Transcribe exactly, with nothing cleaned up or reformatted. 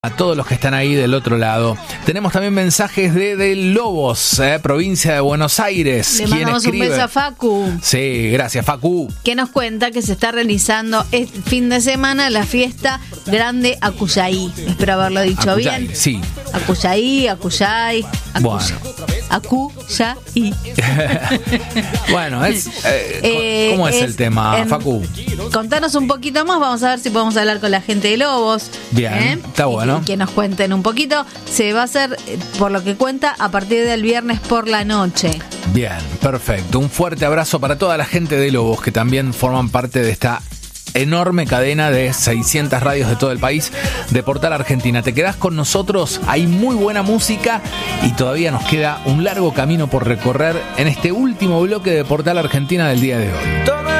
A todos los que están ahí del otro lado. Tenemos también mensajes de, de Lobos, eh, provincia de Buenos Aires. Le mandamos un beso a Facu. Sí, gracias, Facu. Que nos cuenta que se está realizando este fin de semana la fiesta grande Acuyay. Espero haberlo dicho Acuyay, bien. Sí. Acuyay, Acuyay, Acuyay. Acuyay. Bueno, es, eh, Eh, ¿cómo es, es el tema, en- Facu? Contanos un poquito más, vamos a ver si podemos hablar con la gente de Lobos. Bien, ¿eh? está bueno. Y que nos cuenten un poquito. Se va a hacer, eh, por lo que cuenta, a partir del viernes por la noche. Bien, perfecto. Un fuerte abrazo para toda la gente de Lobos que también forman parte de esta enorme cadena de seiscientas radios de todo el país de Portal Argentina. Te quedás con nosotros, hay muy buena música y todavía nos queda un largo camino por recorrer en este último bloque de Portal Argentina del día de hoy.